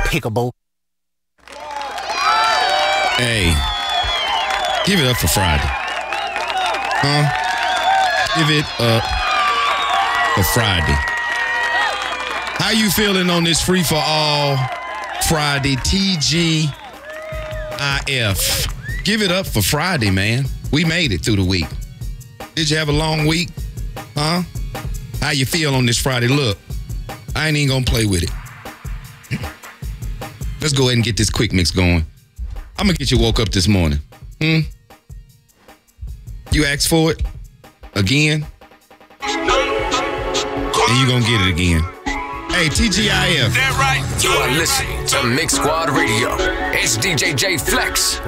despicable. Hey, give it up for Friday. Give it up for Friday. How you feeling on this free for all Friday? TGIF. Give it up for Friday, man. We made it through the week. Did you have a long week? How you feel on this Friday? Look, I ain't even gonna play with it. Let's go ahead and get this quick mix going. I'm gonna get you woke up this morning. You asked for it again, and you gonna get it again. Hey, TGIF. That right. You are listening to Mix Squad Radio. It's DJ J Flex